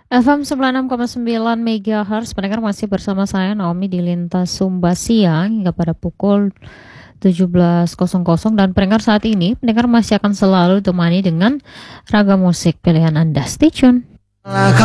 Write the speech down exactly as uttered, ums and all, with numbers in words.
F M sembilan puluh enam koma sembilan MHz, pendengar masih bersama saya Naomi di Lintas Sumba Siang hingga pada pukul tujuh belas dan pendengar saat ini, pendengar masih akan selalu ditemani dengan ragam musik pilihan Anda. Stay tune.